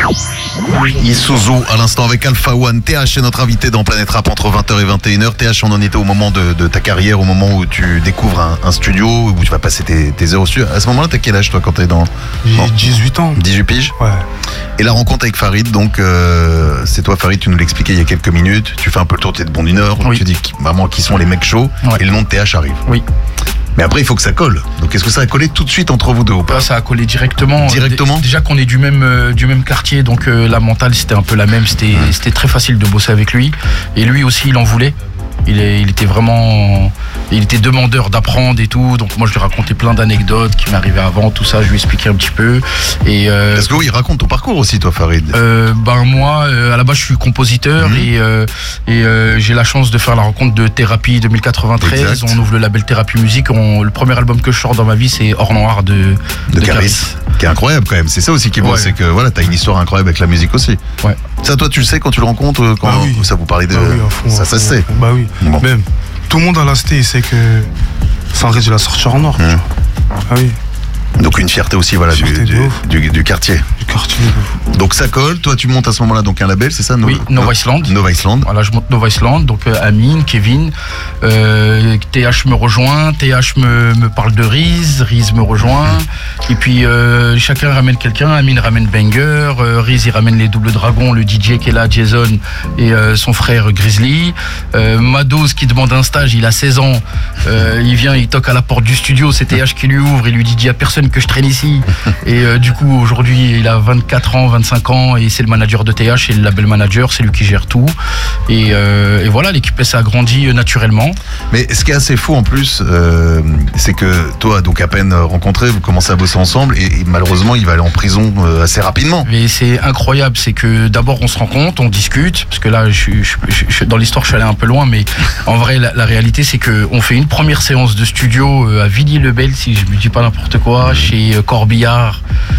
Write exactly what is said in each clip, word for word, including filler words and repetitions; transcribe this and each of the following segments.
Isuzu à l'instant avec Alpha One. T H est notre invité dans Planète Rap entre vingt heures et vingt et une heures. T H, on en était au moment de, de ta carrière, au moment où tu découvres un, un studio, où tu vas passer tes, tes heures au studio. À ce moment-là, t'as quel âge toi quand t'es dans... J'ai dix-huit ans. dix-huit piges. Ouais. Et la rencontre avec Farid, donc euh, c'est toi Farid, tu nous l'expliquais il y a quelques minutes. Tu fais un peu le tour, tu es de bonne humeur. Oui. Tu dis qui- vraiment qui sont les mecs chauds. Ouais. Et le nom de T H arrive. Oui. Mais après, il faut que ça colle. Donc, est-ce que ça a collé tout de suite entre vous deux ou pas? Là, ça a collé directement. Directement. Dé- Déjà qu'on est du même, euh, du même quartier, donc euh, la mentale c'était un peu la même. C'était, c'était très facile de bosser avec lui. Et lui aussi, il en voulait. Il, est, il était vraiment, il était demandeur d'apprendre et tout. Donc moi, je lui racontais plein d'anecdotes qui m'arrivaient avant, tout ça. Je lui expliquais un petit peu. Et euh, Parce que oui, raconte ton parcours aussi, toi, Farid. Euh, ben moi, euh, à la base, je suis compositeur Mhm. et, euh, et euh, j'ai la chance de faire la rencontre de Thérapie deux mille quatre-vingt-treize. Exact. On ouvre le label Thérapie Musique. On- le premier album que je sors dans ma vie, c'est Or Noir de, De Caris, qui est incroyable quand même. C'est ça aussi qui est beau, Ouais. c'est que voilà, t'as une histoire incroyable avec la musique aussi. Ouais. Ça, toi, tu le sais quand tu le rencontres, quand Bah oui. ça vous parlait de Bah oui, à fond, ça, à ça fond, se à sait. fond. Bah oui. Bon. Même tout le monde à la cité, il sait que Sanré, je vais la sortir en or. Mmh. tu vois. Ah oui, Donc une fierté aussi, voilà, du, Fierté de du, ouf. du- du quartier. du quartier. Donc ça colle. Toi, tu montes à ce moment-là donc un label, c'est ça? No- Oui, Nova Island. Nova Island. Voilà, je monte Nova Island, donc euh, Amine, Kevin, euh, T H me rejoint, T H me, me parle de Riz, Riz me rejoint, et puis euh, chacun ramène quelqu'un, Amine ramène Banger, euh, Riz il ramène les Double Dragons, le D J qui est là, Jason, et euh, son frère Grizzly, euh, Mados qui demande un stage, il a seize ans, euh, il vient, il toque à la porte du studio, c'est T H qui lui ouvre, il lui dit, dis à personne que je traîne ici, et euh, du coup aujourd'hui il a vingt-quatre ans, vingt-cinq ans, et c'est le manager de T H, c'est le label manager, c'est lui qui gère tout, et, euh, et voilà, l'équipe s'est agrandie euh, naturellement. Mais ce qui est assez fou en plus, euh, c'est que toi, donc à peine rencontré, vous commencez à bosser ensemble et, et malheureusement, il va aller en prison euh, assez rapidement. Mais c'est incroyable, c'est que d'abord on se rencontre, on discute, parce que là, je, suis- je, je- je- dans l'histoire, je suis allé un peu loin, mais en vrai, la, la réalité, c'est que on fait une première séance de studio euh, à Villiers-le-Bel, si je ne dis pas n'importe quoi, chez euh, Corbillard.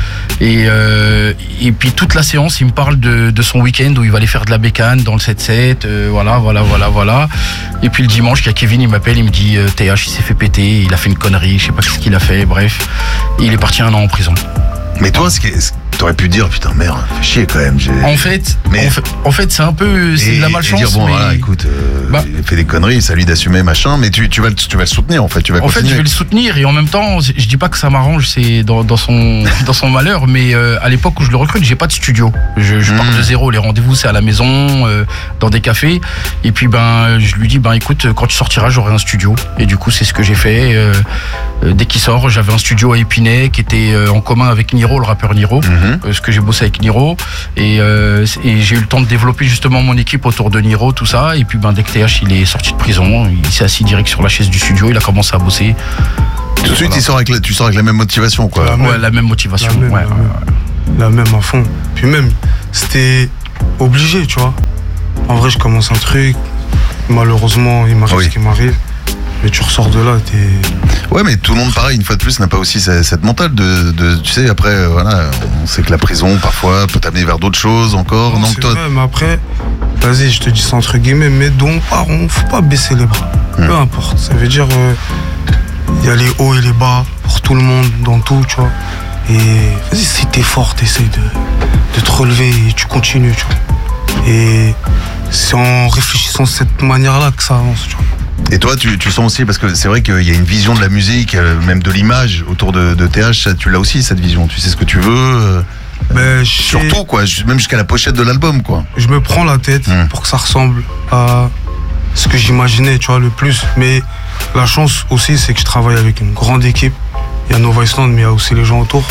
Et, euh, et puis toute la séance, il me parle de, de son week-end où il va aller faire de la bécane dans le sept sept, euh, voilà, voilà, voilà, voilà. Et puis le dimanche, il y a Kevin, il m'appelle, il me dit euh, T H, il s'est fait péter, il a fait une connerie, je sais pas ce qu'il a fait, bref. Et il est parti un an en prison. Mais toi, ce qui est- ce- t'aurais pu dire, putain, merde, fais chier quand même. j'ai- En fait, Mais- en fait, en fait, c'est un peu, c'est Et- de la et malchance. dire, bon, mais... voilà, écoute, euh, Bah. il a fait des conneries, c'est à lui d'assumer, machin, mais tu, tu, vas, le- tu vas le soutenir en fait, tu vas En fait, continuer. je vais le soutenir et en même temps, je je dis pas que ça m'arrange, c'est dans, dans son dans son malheur, mais euh, à l'époque où je le recrute, j'ai pas de studio. Je, je pars Mm. de zéro. Les rendez-vous, c'est à la maison, euh, dans des cafés. Et puis ben, je lui dis ben écoute, quand tu sortiras, j'aurai un studio. Et du coup, c'est ce que j'ai fait. Euh, euh, dès qu'il sort, j'avais un studio à Épinay qui était euh, en commun avec Niro, le rappeur Niro, Mhm. euh, ce que j'ai bossé avec Niro. Et, euh, et j'ai eu le temps de développer justement mon équipe autour de Niro, tout ça. Et puis ben dès que T H il est sorti de prison, il s'est assis direct sur la chaise du studio, il a commencé à bosser. Tout de suite, Voilà. il sort avec la- tu sors avec la même motivation, quoi. La Ouais, même. la même motivation. La même, ouais, la ouais, même. ouais. La même à fond. Puis même, c'était obligé, tu vois. En vrai, je commence un truc. Malheureusement, il m'arrive Oui. ce qui m'arrive. Mais tu ressors de là, t'es. Ouais, mais tout le monde, pareil, une fois de plus, n'a pas aussi ce- cette mentale de, de- tu sais, après, euh, voilà, on sait que la prison, parfois, peut t'amener vers d'autres choses encore. Non, Donc c'est toi, vrai, mais après, vas-y, je te dis ça entre guillemets, mais donc, pardon, faut pas baisser les bras. Hmm. Peu importe. Ça veut dire, il y a les hauts et les bas pour tout le monde, dans tout, tu vois. Et vas-y, si t'es fort, t'essayes de, de te relever et tu continues, tu vois. Et c'est en réfléchissant de cette manière-là que ça avance, tu vois. et toi, tu, tu sens aussi, parce que c'est vrai qu'il y a une vision de la musique, euh, même de l'image autour de, de T H, ça, tu l'as aussi, cette vision. Tu sais ce que tu veux, euh, Ben, je sais- surtout, quoi, ju- même jusqu'à la pochette de l'album, quoi. je me prends la tête Hmm. pour que ça ressemble à ce que j'imaginais, tu vois, le plus. Mais la chance aussi, c'est que je travaille avec une grande équipe. Il y a Nova Island, mais il y a aussi les gens autour.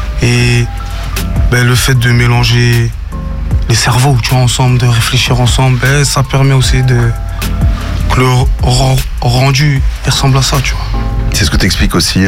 Et ben, le fait de mélanger les cerveaux, tu vois, ensemble, de réfléchir ensemble, ben, ça permet aussi de que le ren- rendu il ressemble à ça, tu vois. C'est ce que t'expliques aussi